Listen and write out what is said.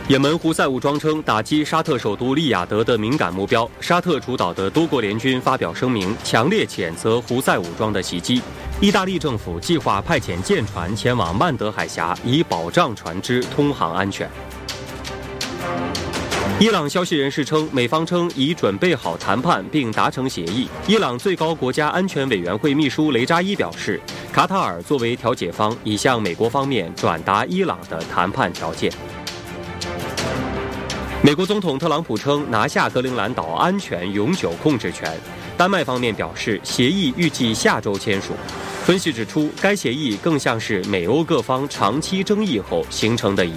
也门胡塞武装称打击沙特首都利雅得的敏感目标，沙特主导的多国联军发表声明，强烈谴责胡塞武装的袭击。意大利政府计划派遣舰船前往曼德海峡，以保障船只通航安全。伊朗消息人士称，美方称已准备好谈判并达成协议。伊朗最高国家安全委员会秘书雷扎伊表示，卡塔尔作为调解方，已向美国方面转达伊朗的谈判条件。美国总统特朗普称拿下格陵兰岛安全永久控制权，丹麦方面表示协议预计下周签署。分析指出，该协议更像是美欧各方长期争议后形成的一